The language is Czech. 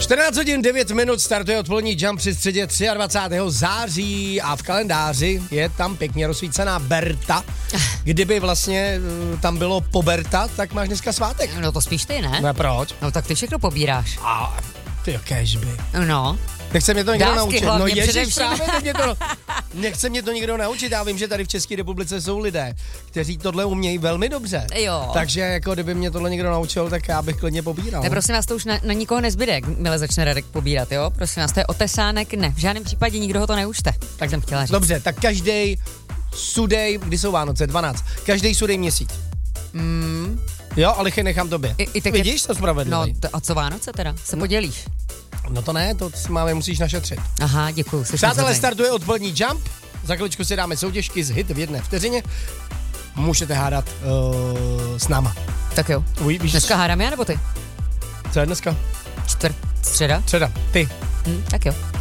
14 hodin 9 minut startuje odpolední Jump při středě 23. září a v kalendáři je tam pěkně rozsvícená Berta. Kdyby vlastně tam bylo po Berta, tak máš dneska svátek. No to spíš ty, ne? Ne, proč? No tak ty všechno pobíráš. A ty kéžby. No. Nechce mě to někdo Dávky naučit. No hlavně ježiš, především. právě tak nechce mě to nikdo naučit. Já vím, že tady v České republice jsou lidé, kteří tohle umějí velmi dobře. Jo. Takže jako kdyby mě tohle někdo naučil, tak já bych klidně pobíral. Ne, prosím vás, to už na nikoho nezbyde, jakmile začne Radek pobírat, jo? Prosím vás, to je otesánek, ne, v žádném případě nikdo ho to neučte. Tak jsem chtěla říct. Dobře, tak každý sudej, kdy jsou Vánoce, 12, každý sudej měsíc. Jo, ale nechám tobě. Vidíš, to spravedlivý. No, a co Vánoce teda? Se podělíš? No to ne, to si musíš našetřit. Aha, děkuju. Přátelé, startuje odpolední Jump. Za chviličku si dáme soutěžky z hit v jedné vteřině. Můžete hádat s náma. Tak jo. Víš, dneska hádám já nebo ty? Co je dneska? Středa? Středa. Ty. Tak jo.